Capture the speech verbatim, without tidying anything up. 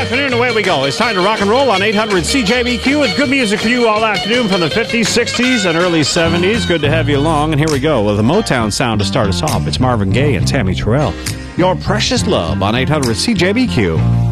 afternoon, away we go. It's time to rock and roll on eight hundred C J B Q. It's good music for you all afternoon from the fifties, sixties, and early seventies. Good to have you along. And here we go with a Motown sound to start us off. It's Marvin Gaye and Tammy Terrell. Your Precious Love on eight hundred C J B Q.